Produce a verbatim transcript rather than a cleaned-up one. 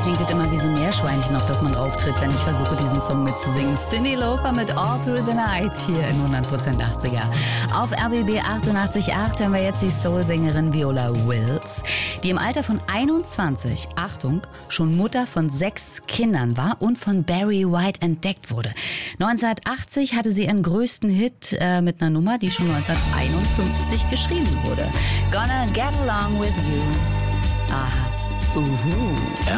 klingt es immer wie so ein Meerschweinchen, auf das man auftritt, wenn ich versuche, diesen Song mitzusingen. Cyndi Lauper mit All Through the Night hier in hundert Prozent achtziger. Auf R B B achtundachtzig Komma acht hören wir jetzt die Soul-Sängerin Viola Wills, die im Alter von einundzwanzig, Achtung, schon Mutter von sechs Kindern war und von Barry White entdeckt wurde. neunzehnhundertachtzig hatte sie ihren größten Hit äh, mit einer Nummer, die schon neunzehnhunderteinundfünfzig geschrieben wurde. Gonna Get Along With You. Aha. Uhu.